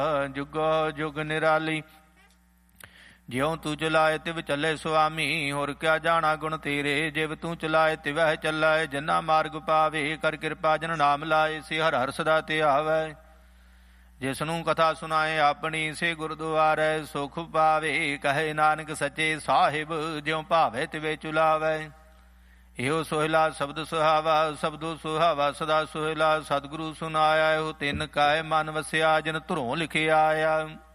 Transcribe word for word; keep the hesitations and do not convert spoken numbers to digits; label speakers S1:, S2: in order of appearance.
S1: ਜੁਗੋ ਜੁਗ ਨਿਰਾਲੀ। ਜਿਉ ਤੂੰ ਚਲਾਏ ਤਿਵ ਚੱਲੇ ਸੁਆਮੀ, ਹੋਰ ਕਿਆ ਜਾਣਾ ਗੁਣ ਤੇਰੇ। ਜਿਵ ਤੂੰ ਚਲਾਏ ਤਿਵਹਿ ਚੱਲੈ, ਜਿਨਾ ਮਾਰਗ ਪਾਵੇ। ਕਰ ਕਿਰਪਾ ਜਨ ਨਾਮ ਲਾਏ, ਸੇ ਹਰ ਹਰ ਸਦਾ ਤੇ ਆਵੈ। ਜਿਸਨੂੰ ਕਥਾ ਸੁਣਾਏ ਆਪਣੀ, ਸੇ ਗੁਰਦੁਆਰੈ ਸੁਖ ਪਾਵੇ। ਕਹੇ ਨਾਨਕ ਸੱਚੇ ਸਾਹਿਬ, ਜਿਉ ਭਾਵੇ ਤਿਵੇਂ ਚੁਲਾਵੈ। ਇਹੋ ਸੋਹਿਲਾ ਸ਼ਬਦ ਸੁਹਾਵਾ, ਸ਼ਬਦੋ ਸੁਹਾਵਾ ਸਦਾ ਸੋਹਿਲਾ। ਸਤਿਗੁਰੂ ਸੁਨਾਇਆ ਇਹੋ ਤਿੰਨ ਕਾਇ, ਮਨ ਵਸਿਆ ਜਿਨ ਧੁਰੋਂ ਲਿਖਿਆ ਆਇਆ।